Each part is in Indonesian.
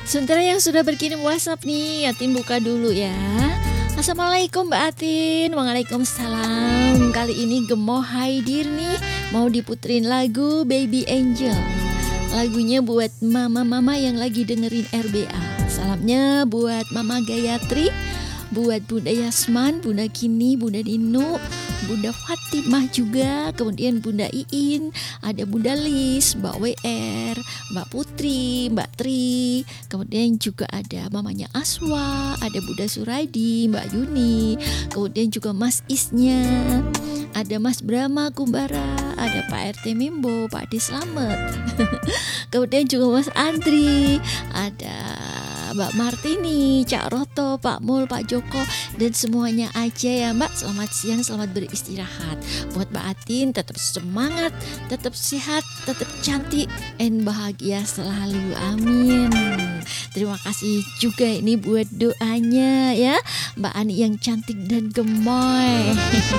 Sementara yang sudah berkirim WhatsApp nih, Atin buka dulu ya. Assalamualaikum Mbak Atin. Waalaikumsalam. Kali ini gemoh hadir nih, mau diputerin lagu Baby Angel. Lagunya buat mama-mama yang lagi dengerin RBA. Salamnya buat Mama Gayatri, buat Bunda Yasman, Bunda Kini, Bunda Dinu, Bunda Fatimah juga, kemudian Bunda Iin, ada Bunda Lis, Mbak WR, Mbak Putri, Mbak Tri, kemudian juga ada mamanya Aswa, ada Bunda Suraidi, Mbak Yuni, kemudian juga Mas Isnya, ada Mas Brahma Kumbara, ada Pak RT Mimbo, Pak Adi Slamet, kemudian juga Mas Andri, ada Mbak Martini, Cak Roto, Pak Mul, Pak Joko, dan semuanya aja ya Mbak. Selamat siang, selamat beristirahat. Buat Mbak Atin tetap semangat, tetap sehat, tetap cantik, dan bahagia selalu. Amin. Terima kasih juga ini buat doanya ya Mbak Ani yang cantik dan gemoy.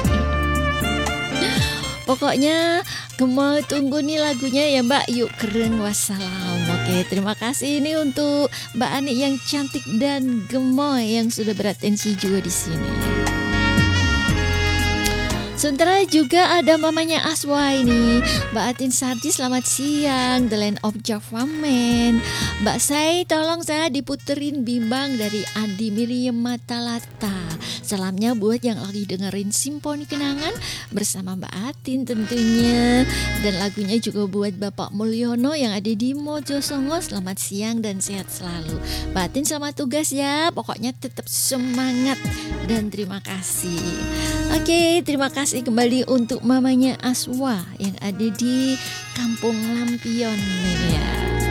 Pokoknya gemoy tunggu nih lagunya ya Mbak. Yuk keren wassalam. Oke, terima kasih ini untuk Mbak Ani yang cantik dan gemoy yang sudah beratensi juga di sini. Sementara juga ada mamanya Aswa ini, Mbak Atin Sardi, selamat siang, The Land of Java Man. Mbak Say, tolong saya diputerin Bimbang dari Adi Miriam Matalata. Salamnya buat yang lagi dengerin Simponi Kenangan bersama Mbak Atin tentunya. Dan lagunya juga buat Bapak Mulyono yang ada di Mojosongo. Selamat siang dan sehat selalu. Mbak Atin selamat tugas ya, pokoknya tetap semangat dan terima kasih. Oke, terima kasih kembali untuk mamanya Aswa yang ada di Kampung Lampion ini ya.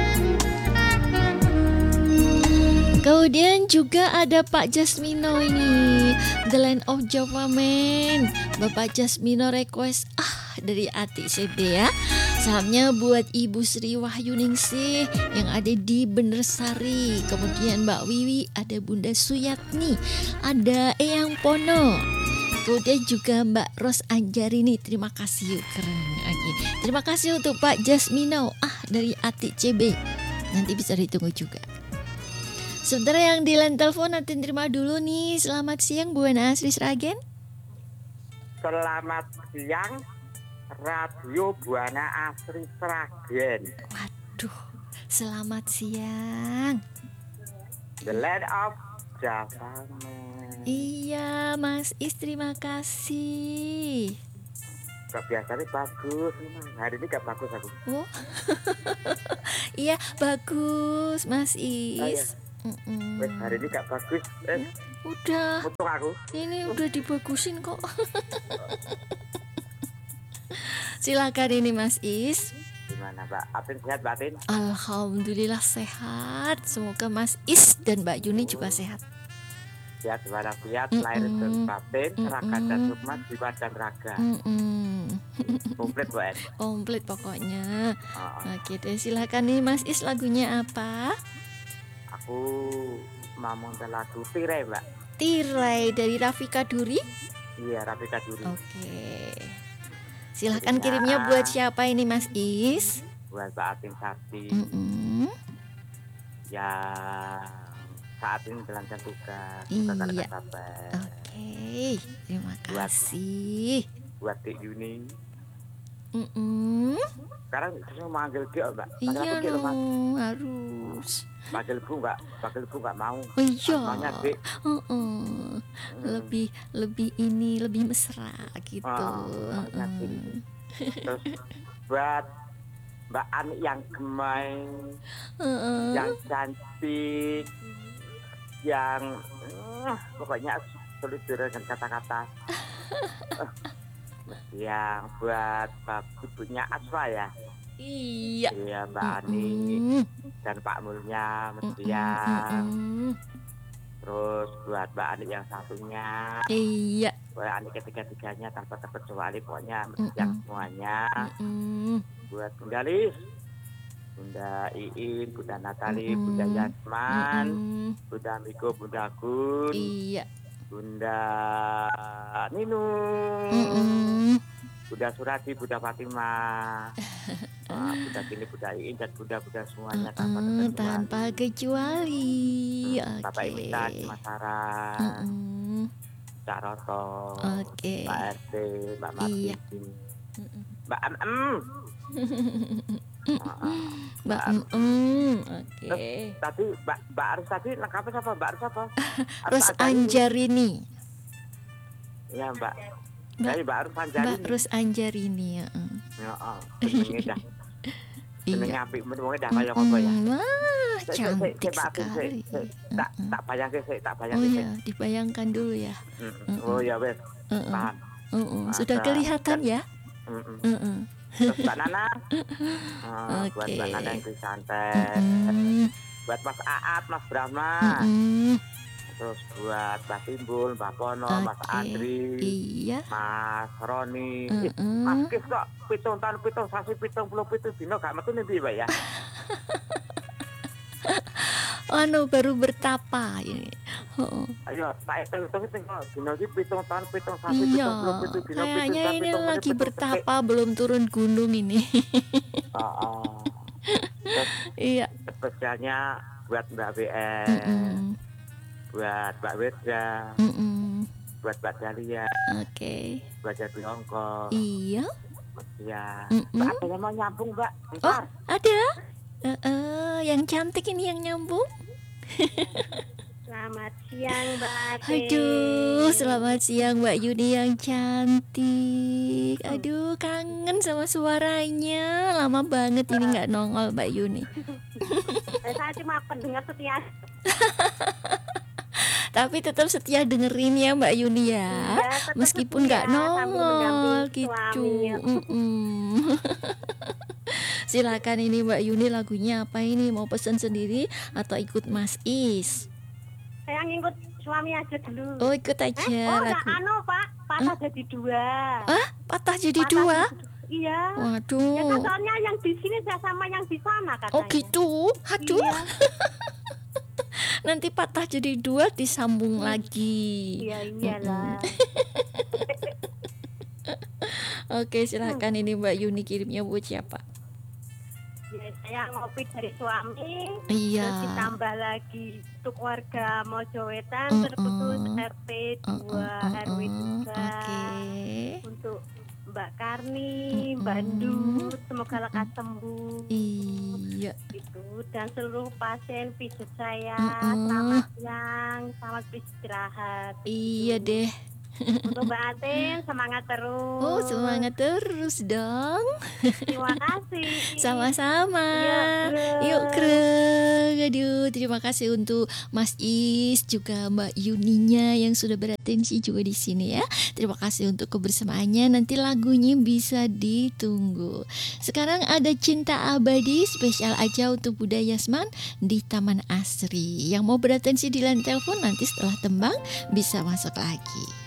Kemudian juga ada Pak Jasmino ini, The Land of Java Man. Bapak Jasmino request dari Ati CB ya. Salamnya buat Ibu Sri Wahyuningsih yang ada di Benersari. Kemudian Mbak Wiwi, ada Bunda Suyatni, ada Eyang Pono. Kemudian juga Mbak Ros Anjarini, terima kasih, keren. Oke. Terima kasih untuk Pak Jasmino dari Ati CB. Nanti bisa ditunggu juga. Sebentar yang di line telepon nanti terima dulu nih. Selamat siang Bu Ana Asri Sragen. Selamat siang Radio Buana Asri Sragen. Waduh, selamat siang. The Land of Java Man. Iya Mas Is, terima kasih. Biasanya bagus, hari ini gak bagus aku. Oh. Iya bagus Mas Is. Wes hari ini gak bagus. Udah. Untung aku. Ini udah dibagusin kok. Silakan ini Mas Is. Gimana Mbak Atin, sehat Mbak Atin? Alhamdulillah sehat. Semoga Mas Is dan Mbak Yuni juga sehat. Sehat walafiat, lahir dan batin, raga dan sukma, jiwa dan raga. Komplit Bu En. Komplit pokoknya. Oke deh, silakan nih Mas Is, lagunya apa? Aku mau minta lagu Tirai Mbak. Tirai dari Rafika Duri? Iya, Rafika Duri. Oke. Silahkan kirimnya buat siapa ini Mas Is? Buat Mbak Atin Sardi. Ya saat ini jalankan tugas. Iya. Oke, terima kasih. Buat Dik Yuni. Sekarang saya manggil dia Mbak. Iya dong, harus. Panggil Bu nggak mau. Iya. Namanya Dik. Lebih ini lebih mesra gitu. Terus buat Mbak Ani yang gemai, yang cantik, yang pokoknya sulit dengan kata-kata. Yang buat ibunya Aswa ya. Iya. Iya Mbak Ani dan Pak Mulnya Mesia. Terus buat Mbak Ani yang satunya. Iya. Buat Ani ketiga-tiganya tanpa terkecuali pokoknya yang semuanya. Buat Bunda Lis, Bunda Iin, Bunda Natali, Bunda Yasman, Bunda Miko, Bunda Gun. Iya. Bunda Ninu, Bunda Surati, Bunda Fatimah, Bunda Kini, Bunda Iin, dan Bunda-Bunda semuanya tanpa terkecuali. Tanpa kecuali. Bapak Oke. Imitan, Mas Sarah, Cak Roto, Oke. Mbak RT, Mbak Iya. Martini, Mbak Mbak Terus oke. tadi Mbak Aris tadi lengkapnya siapa? Mbak Aris apa? Ros Anjarini. Ya Mbak. Mbak- Jadi Mbak Aris Anjarini. Mbak Ros Anjarini ya. Heeh. Jenenge dah. Jenenge Iya. apik men wonge dah kaya ngopo ya. Wah, cantik Mbak Aris, sekali. Tak bayangke sik, tak Oh bayangke sik. ya, dibayangkan dulu ya. Oh ya wes. Heeh. Tahan. Sudah Ada- kelihatan ya. Mm-mm. Heeh. Terus Mbak Nana. Buat Oke. Mbak Nana yang santai. Buat Mas Aat, Mas Brahma. Terus buat Mbak Timbul, Mbak Pono, Mas Oke. Andri, Iya. Mas Roni. Mas Kis kok 7 tahun 7 sasi 77 dino gak metu nih Mbak ya. Baru bertapa ini. Heeh. Ayo, tak hitung kok dino iki 7 tahun 7 sasi Iya, 77 dino. kayaknya 7 ini tahun, 7 lagi menit, bertapa, belum turun gunung ini. Terus Iya. spesialnya buat Mbak BN, buat Mbak Wirda, buat Mbak Dahlia, Oke. buat Jadi Ongko. Iya. Ya, Mbak ada yang mau nyambung Mbak? Oh, Ntar. ada. Yang cantik ini yang nyambung. Selamat siang Mbak Ate. Aduh, selamat siang Mbak Yuni yang cantik. Aduh, kangen sama suaranya. Lama banget ini nggak nongol Mbak Yuni. Saya cuma pendengar setia. Tapi tetap setia dengerin ya Mbak Yuni ya. Iya, tetap Meskipun nggak setia, sambil nongol mendampingi gitu. suami. Silakan ini Mbak Yuni, lagunya apa ini? Mau pesan sendiri atau ikut Mas Is? Saya ngikut suami aja dulu. Oh, ikut aja lagu. Pak, patah jadi 2. Patah jadi Patah 2? Iya. Ya kan Waduh. soalnya yang di sini saya sama yang di sana katanya. Oh gitu. Aduh. Iya. Nanti patah jadi 2 disambung lagi. Iya iyalah. Oke, silakan ini Mbak Yuni kirimnya buat siapa? Ya, saya ngopi dari suami. Iya. Terus ditambah lagi untuk warga Mojowetan terputus RT 2 RW 3. Oke. Untuk Mbak Karni, Mbak Nur, semoga lekas sembuh. Iya. Gitu. Dan seluruh pasien pijat saya, selamat siang, selamat beristirahat. Iya deh. Untuk Mbak Atin, semangat terus. Oh, semangat terus dong. Terima kasih. Sama-sama. Yuk, Yuk, Kreng. Aduh, terima kasih untuk Mas Is juga Mbak Yuninya yang sudah beratensi juga di sini ya. Terima kasih untuk kebersamaannya. Nanti lagunya bisa ditunggu. Sekarang ada Cinta Abadi spesial aja untuk Bunda Yasman di Taman Asri. Yang mau beratensi di line telepon nanti setelah tembang bisa masuk lagi.